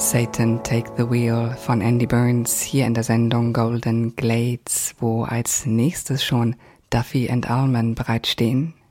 Satan Take the Wheel von Andy Burns hier in der Sendung Golden Glades, wo als nächstes schon Duffy and Allman bereitstehen.